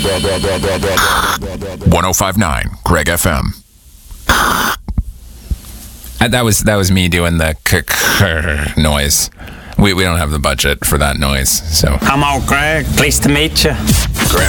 1059 Greg FM. That was me doing the noise. We don't have the budget for that noise, so. I'm out, Greg. Pleased to meet you. Grab